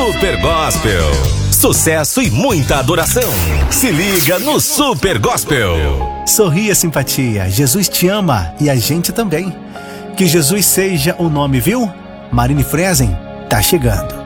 Super Gospel. Sucesso e muita adoração. Se liga no Super Gospel. Sorria, simpatia. Jesus te ama e a gente também. Que Jesus seja o nome, viu? Marine Friesen tá chegando.